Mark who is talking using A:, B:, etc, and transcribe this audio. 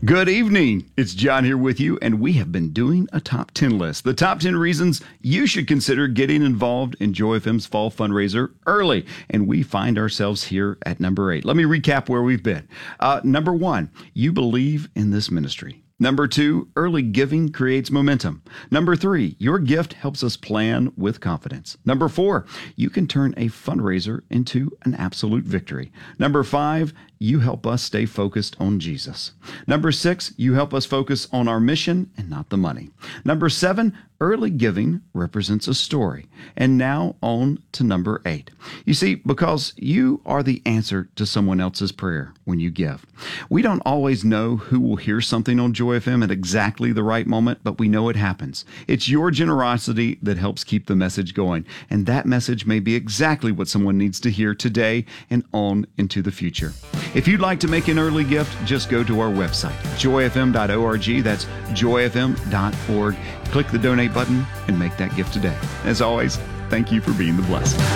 A: Good evening. It's John here with you, and we have been doing a top 10 list. The top 10 reasons you should consider getting involved in Joy FM's fall fundraiser early. And we find ourselves here at number 8. Let me recap where we've been. Number 1, you believe in this ministry. Number 2, early giving creates momentum. Number 3, your gift helps us plan with confidence. Number 4, you can turn a fundraiser into an absolute victory. Number 5, you help us stay focused on Jesus. Number 6, you help us focus on our mission and not the money. Number 7, early giving represents a story. And now on to number 8. You see, because you are the answer to someone else's prayer when you give. We don't always know who will hear something on Joy FM at exactly the right moment, but we know it happens. It's your generosity that helps keep the message going. And that message may be exactly what someone needs to hear today and on into the future. If you'd like to make an early gift, just go to our website, joyfm.org. That's joyfm.org. Click the donate button and make that gift today. As always, thank you for being the blessing.